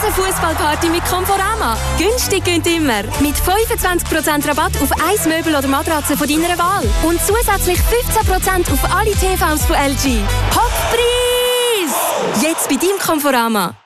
riesen Fußballparty mit Conforama. Günstig gönnt immer. Mit 25% Rabatt auf ein Möbel oder Matratze von deiner Wahl. Und zusätzlich 15% auf alle TVs von LG. Hochpreis! Jetzt bei deinem Conforama.